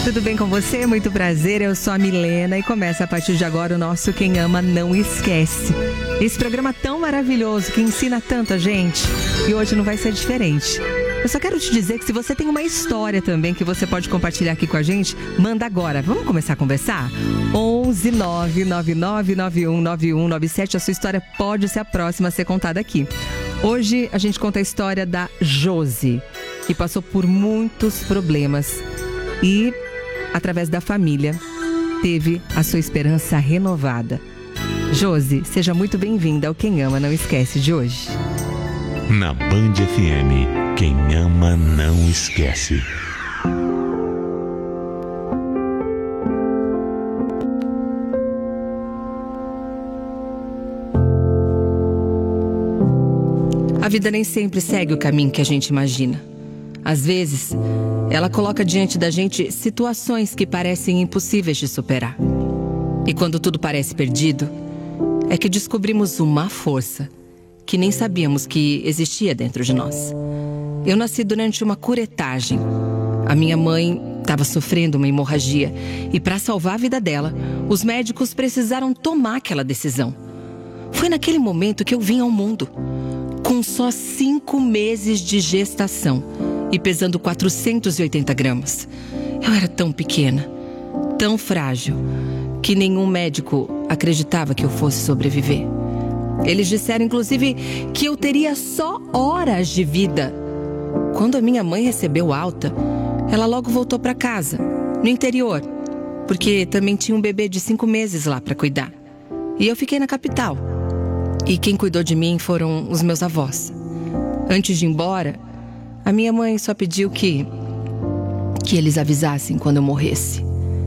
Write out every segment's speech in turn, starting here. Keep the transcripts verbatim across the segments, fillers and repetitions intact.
Tudo bem com você? Muito prazer, eu sou a Milena e começa a partir de agora o nosso Quem Ama Não Esquece. Esse programa tão maravilhoso que ensina tanto a gente e hoje não vai ser diferente. Eu só quero te dizer que se você tem uma história também que você pode compartilhar aqui com a gente, manda agora. Vamos começar a conversar? onze nove nove nove nove um nove um nove sete. A sua história pode ser a próxima a ser contada aqui. Hoje a gente conta a história da Josi, que passou por muitos problemas e, através da família, teve a sua esperança renovada. Josi, seja muito bem-vinda ao Quem Ama Não Esquece de hoje. Na Band F M, quem ama não esquece. A vida nem sempre segue o caminho que a gente imagina. Às vezes, ela coloca diante da gente situações que parecem impossíveis de superar. E quando tudo parece perdido, é que descobrimos uma força que nem sabíamos que existia dentro de nós. Eu nasci durante uma curetagem. A minha mãe estava sofrendo uma hemorragia e, para salvar a vida dela, os médicos precisaram tomar aquela decisão. Foi naquele momento que eu vim ao mundo, com só cinco meses de gestação e pesando quatrocentos e oitenta gramas. Eu era tão pequena, tão frágil, que nenhum médico acreditava que eu fosse sobreviver. Eles disseram, inclusive, que eu teria só horas de vida. Quando a minha mãe recebeu alta, ela logo voltou para casa, no interior, porque também tinha um bebê de cinco meses lá para cuidar. E eu fiquei na capital. E quem cuidou de mim foram os meus avós. Antes de ir embora, a minha mãe só pediu que, que eles avisassem quando eu morresse.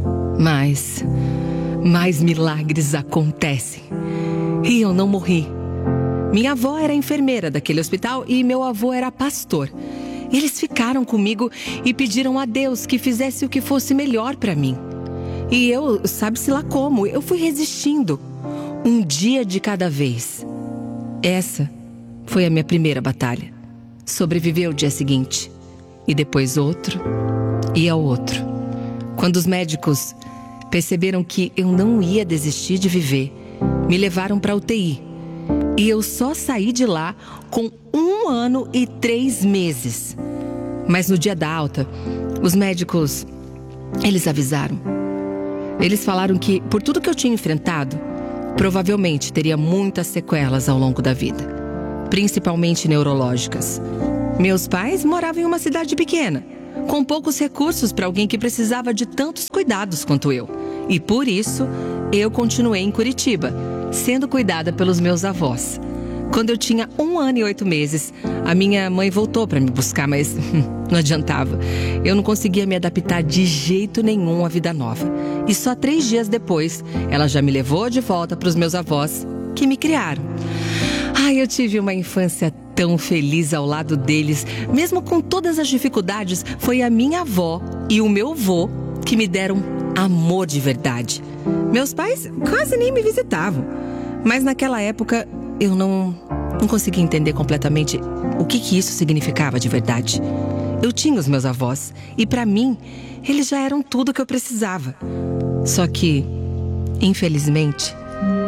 Mas mais milagres acontecem. E eu não morri. Minha avó era enfermeira daquele hospital e meu avô era pastor. Eles ficaram comigo e pediram a Deus que fizesse o que fosse melhor para mim. E eu, sabe-se lá como, eu fui resistindo. Um dia de cada vez. Essa foi a minha primeira batalha. Sobreviver o dia seguinte. E depois outro. E ao outro. Quando os médicos perceberam que eu não ia desistir de viver, me levaram para a U T I. E eu só saí de lá com um ano e três meses. Mas no dia da alta, os médicos, eles avisaram. Eles falaram que, por tudo que eu tinha enfrentado, provavelmente teria muitas sequelas ao longo da vida, principalmente neurológicas. Meus pais moravam em uma cidade pequena, com poucos recursos para alguém que precisava de tantos cuidados quanto eu. E por isso, eu continuei em Curitiba, sendo cuidada pelos meus avós. Quando eu tinha um ano e oito meses, a minha mãe voltou para me buscar, mas não adiantava. Eu não conseguia me adaptar de jeito nenhum à vida nova. E só três dias depois, ela já me levou de volta para os meus avós, que me criaram. Ai, eu tive uma infância tão feliz ao lado deles. Mesmo com todas as dificuldades, foi a minha avó e o meu avô que me deram amor de verdade. Meus pais quase nem me visitavam. Mas naquela época, eu não, não conseguia entender completamente o que, que isso significava de verdade. Eu tinha os meus avós e, para mim, eles já eram tudo que eu precisava. Só que, infelizmente,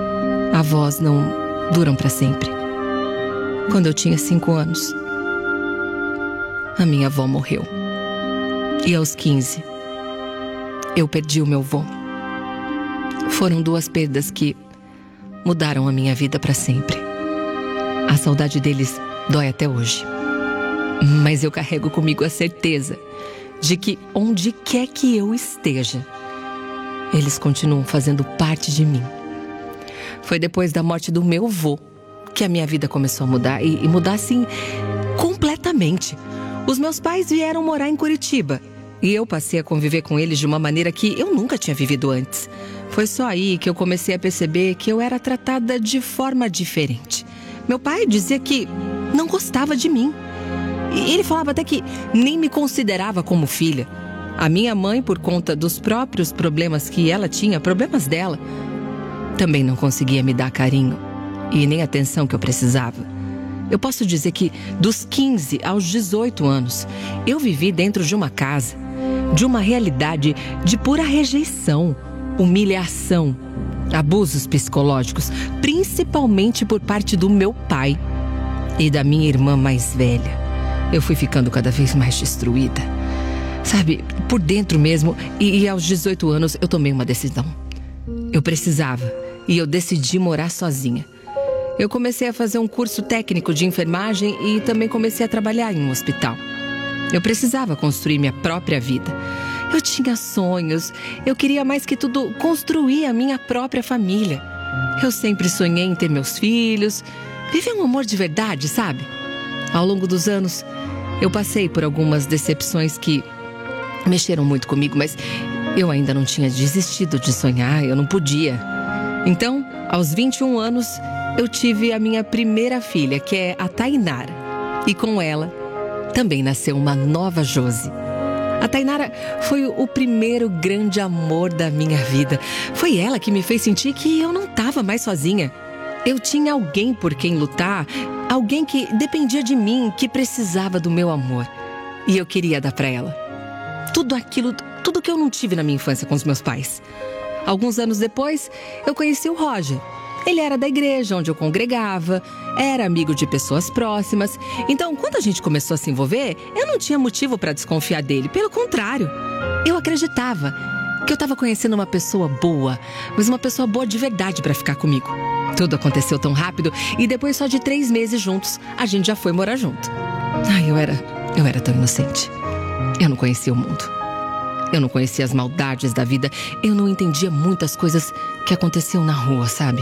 avós não duram para sempre. Quando eu tinha cinco anos, a minha avó morreu. E aos quinze, eu perdi o meu avô. Foram duas perdas que mudaram a minha vida para sempre. A saudade deles dói até hoje. Mas eu carrego comigo a certeza de que onde quer que eu esteja, eles continuam fazendo parte de mim. Foi depois da morte do meu avô que a minha vida começou a mudar. E, e mudar assim, completamente. Os meus pais vieram morar em Curitiba. E eu passei a conviver com eles de uma maneira que eu nunca tinha vivido antes. Foi só aí que eu comecei a perceber que eu era tratada de forma diferente. Meu pai dizia que não gostava de mim. E ele falava até que nem me considerava como filha. A minha mãe, por conta dos próprios problemas que ela tinha, problemas dela, também não conseguia me dar carinho e nem atenção que eu precisava. Eu posso dizer que dos quinze aos dezoito anos, eu vivi dentro de uma casa de uma realidade de pura rejeição, humilhação, abusos psicológicos, principalmente por parte do meu pai e da minha irmã mais velha. Eu fui ficando cada vez mais destruída, sabe, por dentro mesmo, e, e aos dezoito anos eu tomei uma decisão. Eu precisava, e eu decidi morar sozinha. Eu comecei a fazer um curso técnico de enfermagem e também comecei a trabalhar em um hospital. Eu precisava construir minha própria vida. Eu tinha sonhos, eu queria mais que tudo construir a minha própria família. Eu sempre sonhei em ter meus filhos, viver um amor de verdade, sabe? Ao longo dos anos, eu passei por algumas decepções que mexeram muito comigo, mas eu ainda não tinha desistido de sonhar, eu não podia. Então, aos vinte e um anos, eu tive a minha primeira filha, que é a Tainara. E com ela, também nasceu uma nova Josi. A Tainara foi o primeiro grande amor da minha vida. Foi ela que me fez sentir que eu não estava mais sozinha. Eu tinha alguém por quem lutar, alguém que dependia de mim, que precisava do meu amor. E eu queria dar para ela tudo aquilo, tudo que eu não tive na minha infância com os meus pais. Alguns anos depois, eu conheci o Roger. Ele era da igreja onde eu congregava, era amigo de pessoas próximas. Então, quando a gente começou a se envolver, eu não tinha motivo para desconfiar dele. Pelo contrário, eu acreditava que eu estava conhecendo uma pessoa boa, mas uma pessoa boa de verdade para ficar comigo. Tudo aconteceu tão rápido e depois só de três meses juntos, a gente já foi morar junto. Ai, eu era, eu era tão inocente. Eu não conhecia o mundo. Eu não conhecia as maldades da vida. Eu não entendia muitas coisas que aconteciam na rua, sabe?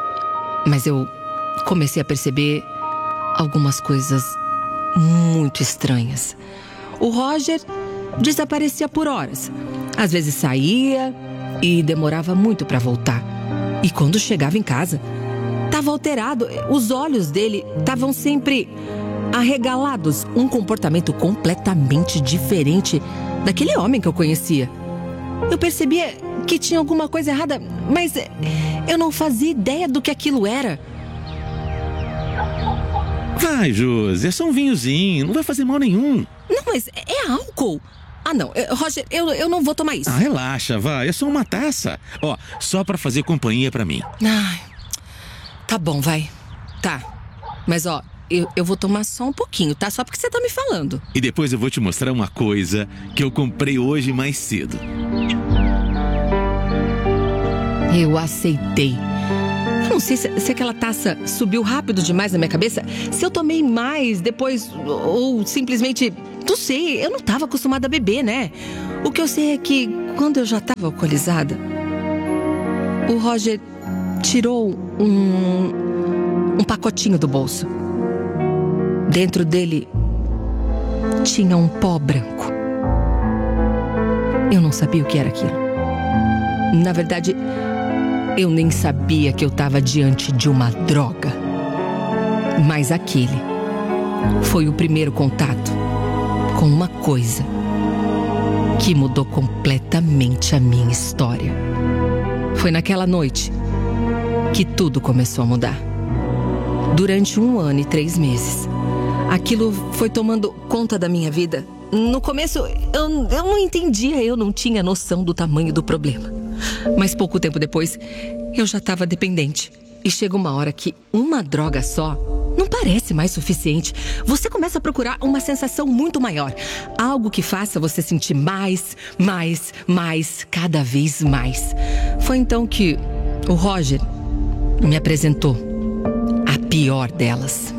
Mas eu comecei a perceber algumas coisas muito estranhas. O Roger desaparecia por horas. Às vezes saía e demorava muito para voltar. E quando chegava em casa, estava alterado. Os olhos dele estavam sempre arregalados. Um comportamento completamente diferente daquele homem que eu conhecia. Eu percebia que tinha alguma coisa errada, mas eu não fazia ideia do que aquilo era. Vai, Josi, é só um vinhozinho, não vai fazer mal nenhum. Não, mas é álcool. Ah, não, Roger, eu, eu não vou tomar isso. Ah, relaxa, vai, é só uma taça. Ó, só pra fazer companhia pra mim. Ai, tá bom, vai. Tá, mas ó, eu, eu vou tomar só um pouquinho, tá? Só porque você tá me falando. E depois eu vou te mostrar uma coisa que eu comprei hoje mais cedo. Eu aceitei. Eu não sei se, se aquela taça subiu rápido demais na minha cabeça, se eu tomei mais depois, ou simplesmente, não sei, eu não estava acostumada a beber, né? O que eu sei é que quando eu já estava alcoolizada, o Roger tirou um, um pacotinho do bolso. Dentro dele tinha um pó branco. Eu não sabia o que era aquilo. Na verdade, eu nem sabia que eu estava diante de uma droga. Mas aquele foi o primeiro contato com uma coisa que mudou completamente a minha história. Foi naquela noite que tudo começou a mudar. Durante um ano e três meses, aquilo foi tomando conta da minha vida. No começo, eu, eu não entendia, eu não tinha noção do tamanho do problema. Mas pouco tempo depois, eu já estava dependente. E chega uma hora que uma droga só não parece mais suficiente. Você começa a procurar uma sensação muito maior. Algo que faça você sentir mais, mais, mais, cada vez mais. Foi então que o Roger me apresentou a pior delas.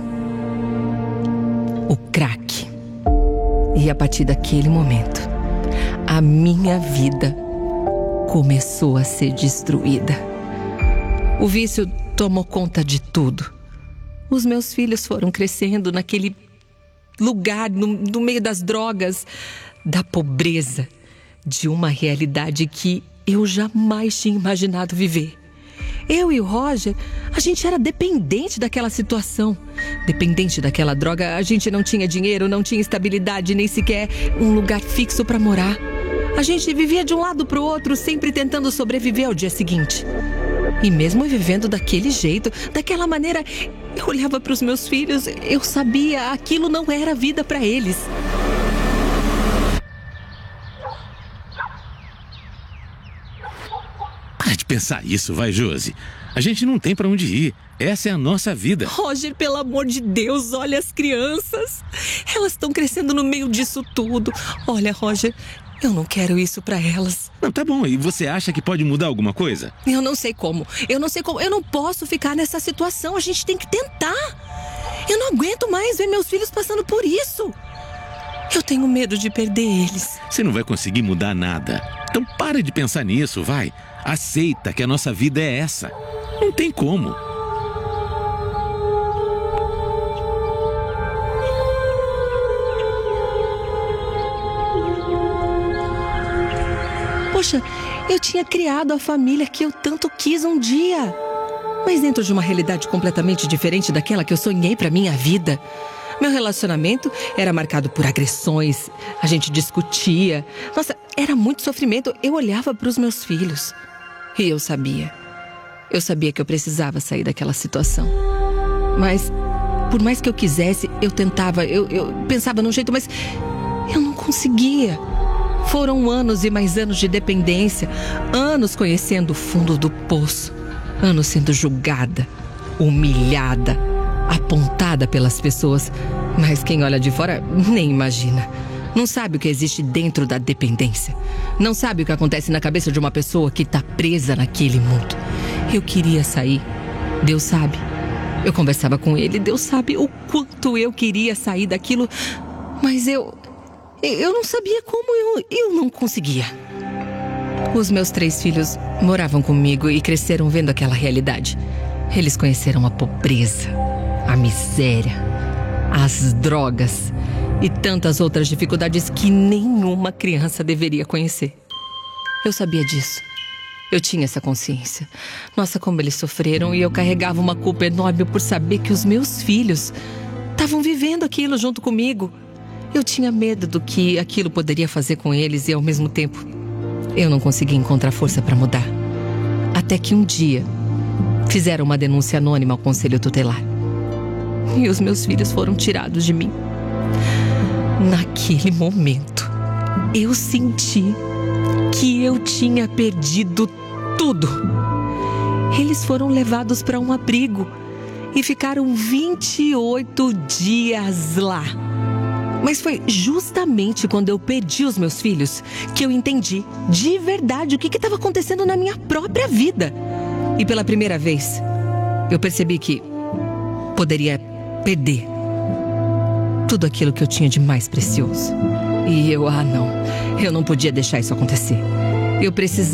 O crack. E a partir daquele momento, a minha vida começou a ser destruída. O vício tomou conta de tudo. Os meus filhos foram crescendo naquele lugar, no, no meio das drogas, da pobreza, de uma realidade que eu jamais tinha imaginado viver. Eu e o Roger, a gente era dependente daquela situação. Dependente daquela droga, a gente não tinha dinheiro, não tinha estabilidade, nem sequer um lugar fixo para morar. A gente vivia de um lado para o outro, sempre tentando sobreviver ao dia seguinte. E mesmo vivendo daquele jeito, daquela maneira, eu olhava para os meus filhos, eu sabia, aquilo não era vida para eles. Para de pensar isso, vai, Josi. A gente não tem pra onde ir. Essa é a nossa vida. Roger, pelo amor de Deus, olha as crianças. Elas estão crescendo no meio disso tudo. Olha, Roger, eu não quero isso pra elas. Não, tá bom. E você acha que pode mudar alguma coisa? Eu não sei como. Eu não sei como. Eu não posso ficar nessa situação. A gente tem que tentar. Eu não aguento mais ver meus filhos passando por isso. Eu tenho medo de perder eles. Você não vai conseguir mudar nada. Então para de pensar nisso, vai. Aceita que a nossa vida é essa. Não tem como. Poxa, eu tinha criado a família que eu tanto quis um dia. Mas dentro de uma realidade completamente diferente daquela que eu sonhei pra minha vida. Meu relacionamento era marcado por agressões, a gente discutia. Nossa, era muito sofrimento. Eu olhava para os meus filhos e eu sabia. Eu sabia que eu precisava sair daquela situação. Mas, por mais que eu quisesse, eu tentava, eu, eu pensava num jeito, mas eu não conseguia. Foram anos e mais anos de dependência, anos conhecendo o fundo do poço, anos sendo julgada, humilhada, apontada pelas pessoas, mas quem olha de fora nem imagina. Não sabe o que existe dentro da dependência. Não sabe o que acontece na cabeça de uma pessoa que está presa naquele mundo. Eu queria sair. Deus sabe. Eu conversava com ele. Deus sabe o quanto eu queria sair daquilo. Mas eu... Eu não sabia como. Eu, eu não conseguia. Os meus três filhos moravam comigo e cresceram vendo aquela realidade. Eles conheceram a pobreza, a miséria, as drogas e tantas outras dificuldades que nenhuma criança deveria conhecer. Eu sabia disso. Eu tinha essa consciência. Nossa, como eles sofreram, e eu carregava uma culpa enorme por saber que os meus filhos estavam vivendo aquilo junto comigo. Eu tinha medo do que aquilo poderia fazer com eles e, ao mesmo tempo, eu não conseguia encontrar força para mudar. Até que um dia fizeram uma denúncia anônima ao Conselho Tutelar. E os meus filhos foram tirados de mim. Naquele momento, eu senti que eu tinha perdido tudo. Eles foram levados para um abrigo e ficaram vinte e oito dias lá. Mas foi justamente quando eu perdi os meus filhos que eu entendi de verdade o que estava acontecendo na minha própria vida. E pela primeira vez, eu percebi que poderia perder tudo aquilo que eu tinha de mais precioso. E eu, ah não, eu não podia deixar isso acontecer. Eu precisava